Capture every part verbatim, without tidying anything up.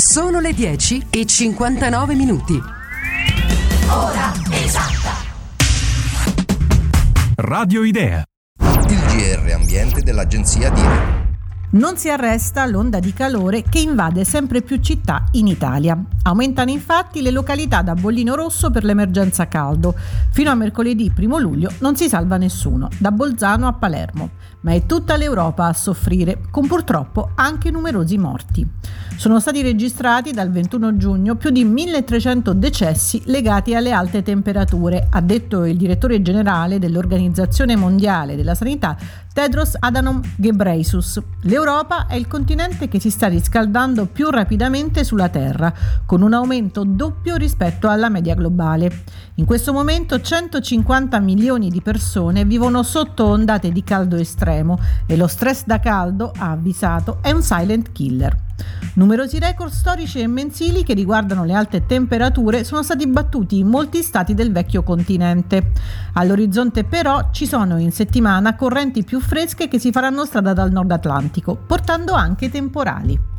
Sono le dieci e cinquantanove minuti. Ora esatta. Radio Idea. Il G R Ambiente dell'agenzia D I R. Non si arresta l'onda di calore che invade sempre più città in Italia. Aumentano infatti le località da bollino rosso per l'emergenza caldo. Fino a mercoledì primo luglio non si salva nessuno, da Bolzano a Palermo. Ma è tutta l'Europa a soffrire, con purtroppo anche numerosi morti. Sono stati registrati dal ventuno giugno più di milletrecento decessi legati alle alte temperature, ha detto il direttore generale dell'Organizzazione Mondiale della Sanità, Tedros Adhanom Ghebreyesus. L'Europa è il continente che si sta riscaldando più rapidamente sulla Terra, con un aumento doppio rispetto alla media globale. In questo momento centocinquanta milioni di persone vivono sotto ondate di caldo estremo e lo stress da caldo, ha avvisato, è un silent killer. Numerosi record storici e mensili che riguardano le alte temperature sono stati battuti in molti stati del vecchio continente. All'orizzonte però ci sono in settimana correnti più fresche che si faranno strada dal nord Atlantico, portando anche temporali.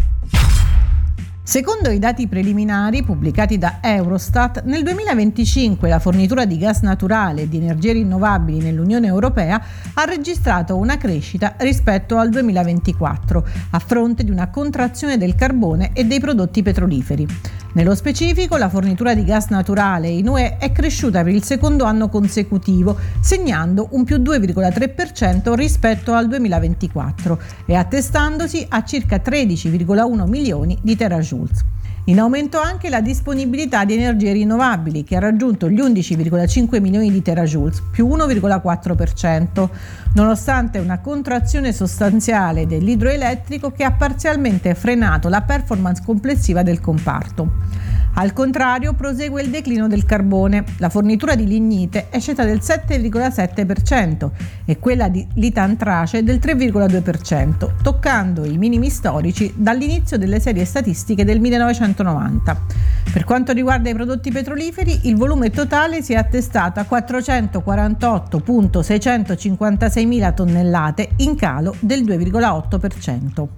Secondo i dati preliminari pubblicati da Eurostat, nel duemilaventicinque la fornitura di gas naturale e di energie rinnovabili nell'Unione Europea ha registrato una crescita rispetto al duemilaventiquattro, a fronte di una contrazione del carbone e dei prodotti petroliferi. Nello specifico, la fornitura di gas naturale in U E è cresciuta per il secondo anno consecutivo, segnando un più due virgola tre per cento rispetto al duemilaventiquattro e attestandosi a circa tredici virgola uno milioni di terajoules. In aumento anche la disponibilità di energie rinnovabili, che ha raggiunto gli undici virgola cinque milioni di terajoules, più uno virgola quattro per cento, nonostante una contrazione sostanziale dell'idroelettrico che ha parzialmente frenato la performance complessiva del comparto. Al contrario, prosegue il declino del carbone. La fornitura di lignite è scesa del sette virgola sette per cento e quella di litantrace del tre virgola due per cento, toccando i minimi storici dall'inizio delle serie statistiche del millenovecentonovanta. Per quanto riguarda i prodotti petroliferi, il volume totale si è attestato a quattrocentoquarantotto virgola seicentocinquantasei mila tonnellate, in calo del due virgola otto per cento.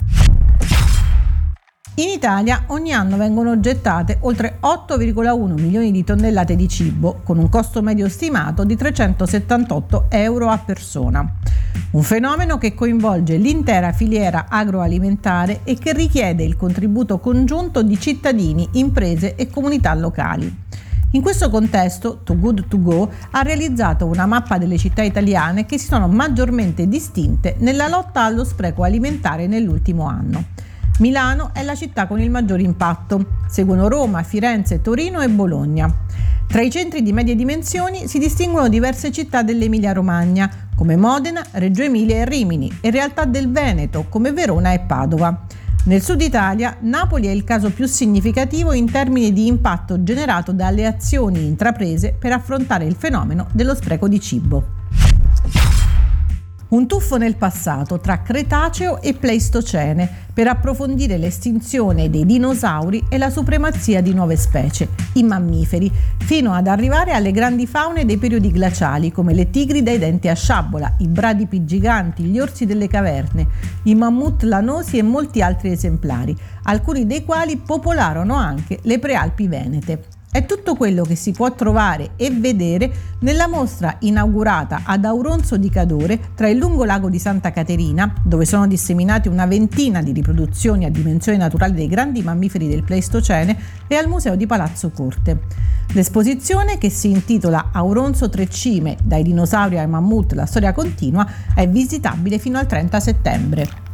In Italia ogni anno vengono gettate oltre otto virgola uno milioni di tonnellate di cibo, con un costo medio stimato di trecentosettantotto euro a persona. Un fenomeno che coinvolge l'intera filiera agroalimentare e che richiede il contributo congiunto di cittadini, imprese e comunità locali. In questo contesto, Too Good To Go ha realizzato una mappa delle città italiane che si sono maggiormente distinte nella lotta allo spreco alimentare nell'ultimo anno. Milano è la città con il maggior impatto, seguono Roma, Firenze, Torino e Bologna. Tra i centri di medie dimensioni si distinguono diverse città dell'Emilia-Romagna, come Modena, Reggio Emilia e Rimini, e realtà del Veneto, come Verona e Padova. Nel sud Italia, Napoli è il caso più significativo in termini di impatto generato dalle azioni intraprese per affrontare il fenomeno dello spreco di cibo. Un tuffo nel passato tra Cretaceo e Pleistocene per approfondire l'estinzione dei dinosauri e la supremazia di nuove specie, i mammiferi, fino ad arrivare alle grandi faune dei periodi glaciali come le tigri dai denti a sciabola, i bradipi giganti, gli orsi delle caverne, i mammut lanosi e molti altri esemplari, alcuni dei quali popolarono anche le prealpi venete. È tutto quello che si può trovare e vedere nella mostra inaugurata ad Auronzo di Cadore, tra il lungolago di Santa Caterina, dove sono disseminate una ventina di riproduzioni a dimensione naturale dei grandi mammiferi del Pleistocene, e al Museo di Palazzo Corte. L'esposizione, che si intitola Auronzo Tre Cime, dai dinosauri ai mammut, la storia continua, è visitabile fino al trenta settembre.